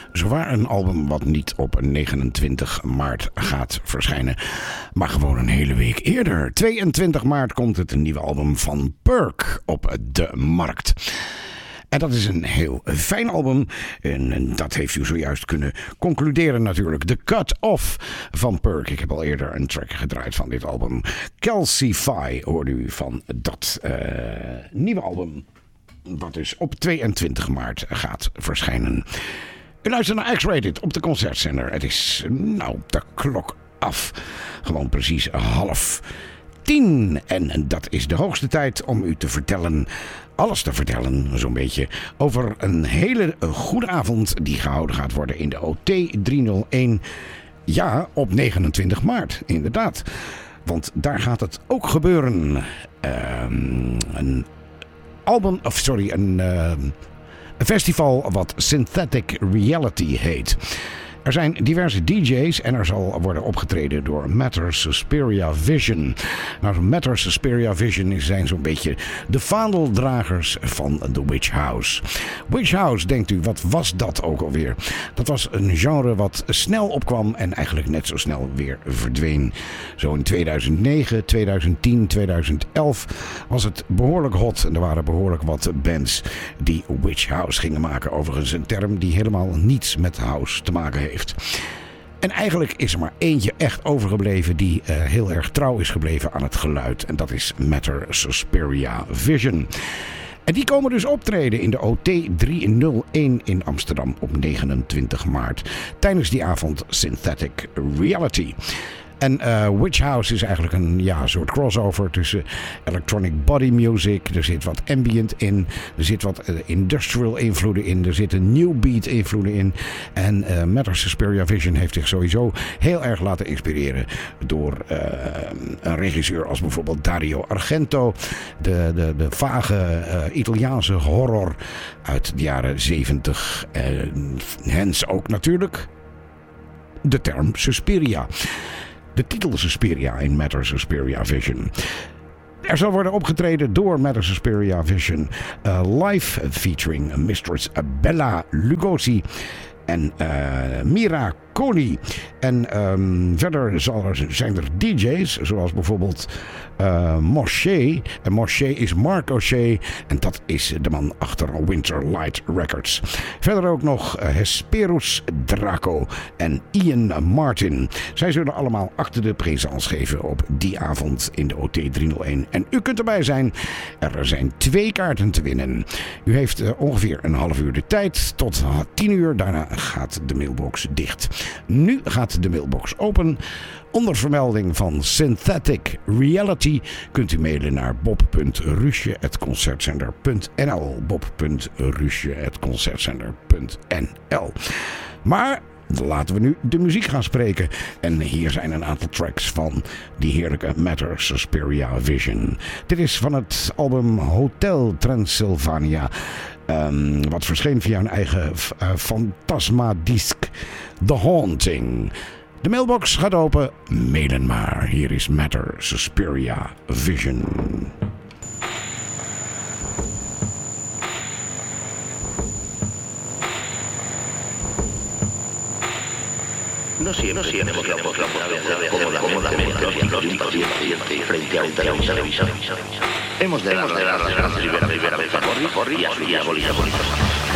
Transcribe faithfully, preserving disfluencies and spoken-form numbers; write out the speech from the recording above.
Zowaar een album wat niet op negenentwintig maart gaat verschijnen, maar gewoon een hele week eerder. tweeëntwintig maart komt het nieuwe album van Perk op de markt. En dat is een heel fijn album. En dat heeft u zojuist kunnen concluderen natuurlijk. De Cut Off van Perk. Ik heb al eerder een track gedraaid van dit album. Calcify hoorde u van dat uh, nieuwe album. Wat dus op tweeëntwintig maart gaat verschijnen. U luistert naar X-Rated op de Concertzender. Het is nou de klok af. Gewoon precies half tien. En dat is de hoogste tijd om u te vertellen, alles te vertellen zo'n beetje, over een hele goede avond die gehouden gaat worden in de O T driehonderdéén. Ja, op negenentwintig maart, inderdaad. Want daar gaat het ook gebeuren. Um, een album, of sorry, een, uh, een festival wat Synthetic Reality heet. Er zijn diverse D J's en er zal worden opgetreden door Matter Suspiria Vision. Nou, Matter Suspiria Vision zijn zo'n beetje de vaandeldragers van The Witch House. Witch House, denkt u, wat was dat ook alweer? Dat was een genre wat snel opkwam en eigenlijk net zo snel weer verdween. Zo in tweeduizend negen, tweeduizend tien, tweeduizend elf was het behoorlijk hot. En er waren behoorlijk wat bands die Witch House gingen maken. Overigens een term die helemaal niets met house te maken heeft. En eigenlijk is er maar eentje echt overgebleven die uh, heel erg trouw is gebleven aan het geluid. En dat is Matter Suspiria Vision. En die komen dus optreden in de O T driehonderdéén in Amsterdam op negenentwintig maart. Tijdens die avond Synthetic Reality. En uh, Witch House is eigenlijk een ja, soort crossover tussen electronic body music. Er zit wat ambient in. Er zit wat uh, industrial invloeden in. Er zitten new beat invloeden in. En uh, Matter Suspiria Vision heeft zich sowieso heel erg laten inspireren door uh, een regisseur als bijvoorbeeld Dario Argento. De, de, de vage uh, Italiaanse horror uit de jaren zeventig. Uh, hens ook natuurlijk de term Suspiria. De titel Suspiria in Matter Suspiria Vision. Er zal worden opgetreden door Matter Suspiria Vision. Uh, live featuring Mistress Bella Lugosi en uh, Mira Coli. En um, verder zal er, zijn er D J's, zoals bijvoorbeeld uh, Moshe. En Moshe is Mark O'Shea. En dat is de man achter Winter Light Records. Verder ook nog uh, Hesperus Draco en Ian Martin. Zij zullen allemaal achter de présence geven op die avond in de O T driehonderdéén. En u kunt erbij zijn. Er zijn twee kaarten te winnen. U heeft uh, ongeveer een half uur de tijd. Tot tien uur. Daarna gaat de mailbox dicht. Nu gaat de mailbox open. Onder vermelding van Synthetic Reality kunt u mailen naar bob punt rusje apenstaartje concertzender punt n l. bob punt rusje apenstaartje concertzender punt n l. Maar laten we nu de muziek gaan spreken. En hier zijn een aantal tracks van die heerlijke Matter Suspiria Vision. Dit is van het album Hotel Transylvania. Um, wat verscheen via een eigen uh, Fantasma disc. The Haunting. De mailbox gaat open. Mailen maar. Hier is Matter Suspiria Vision. No siempre, no siempre tenemos la oportunidad de hacer cómodamente los impacientes frente a un televisor. Hemos de dar las gracias a Rivera Rivera Corri y a su guía Bolívar.